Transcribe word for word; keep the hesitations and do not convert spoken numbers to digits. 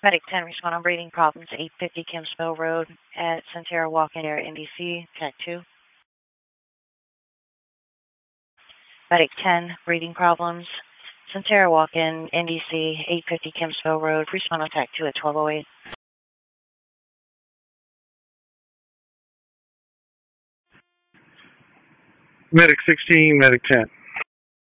Medic ten, respond on breathing problems, eight fifty Kimsville Road at Centera Walk-In Air, N D C, Cat two. Medic ten, breathing problems, Centera Walk-In, N D C, eight fifty Kimsville Road, respond on Tac two at twelve oh eight. Medic sixteen, Medic ten.